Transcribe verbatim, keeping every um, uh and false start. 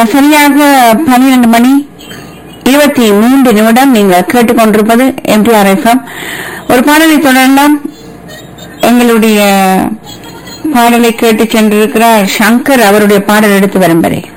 சரியாக பன்னிரண்டு மணி இருபத்தி மூன்று நிமிடம் நீங்கள் கேட்டுக்கொண்டிருப்பது எம்டிஆர் எஃப்எம். ஒரு பாடலை தொடரலாம். எங்களுடைய பாடலை கேட்டு சென்றிருக்கிறார் சங்கர். அவருடைய பாடல் எடுத்து வரும் வரை